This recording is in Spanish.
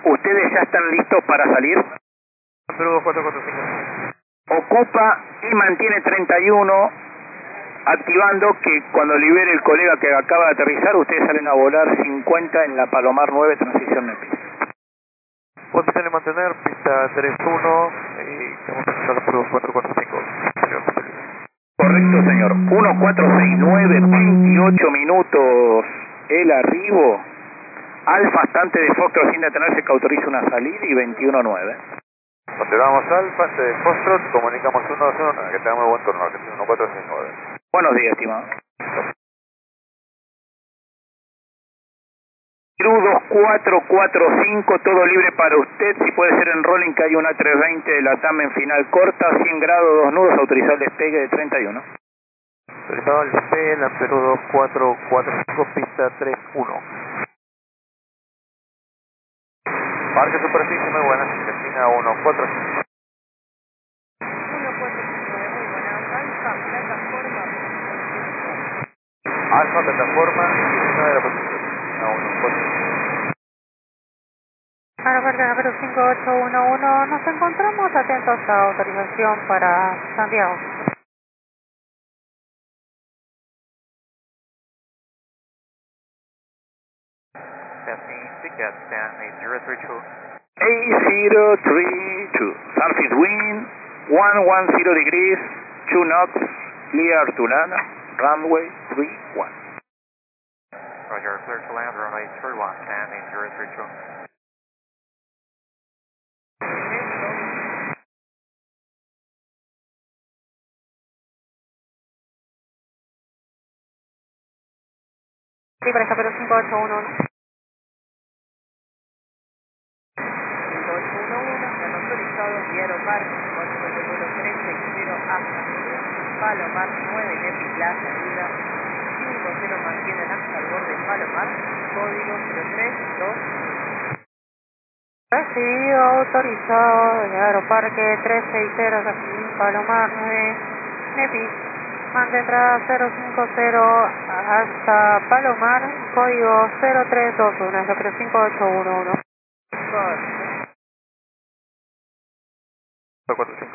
¿Ustedes ya están listos para salir? Perú 2445. Ocupa y mantiene 31, activando que cuando libere el colega que acaba de aterrizar, ustedes salen a volar 50 en la Palomar 9, transición NEPI. Puedo empezar a mantener, pista 31 y tenemos que empezar Perú 445. Correcto, señor. 1469, 28 minutos el arribo. Alfa, bastante de Foxtrot sin detenerse, que autoriza una salida y 21.9. Continuamos Alfa, de Foxtrot, comunicamos 1-2-1, que tengamos buen turno, Argentina 1469. Buenos días, estimado. Perú 2445, todo libre para usted, si puede ser en rolling, que hay una 320 de la TAM en final corta, 100 grados, 2 nudos, autorizado el despegue de 31. Autorizado el despegue, la Perú 2445, pista 31. Marca superficie muy buena, Argentina 145. 1459, muy buenas. Alfa, plataforma 19 de la posición. Argentina 145. Aeropuerto Perú 5811, nos encontramos atentos a autorización para Santiago. Testing, ticket, stand 8032. 8032, surface wind, 110 degrees, 2 knots, clear to land, runway 31. Roger, clear to land, runway 31, stand 8032. Sí, para esta Perú 5811. 5811, han autorizado enviar Omar con el vuelo 360 hasta Palomar 9 Nepi la salida, 50 mantienen hasta el borde de Palomar, código 032. Recibido, autorizado de Aeroparque 360, aquí Palomar 9, Nepi. Mantendrá 050 hasta Palomar, código 0321, es la Perú 5811.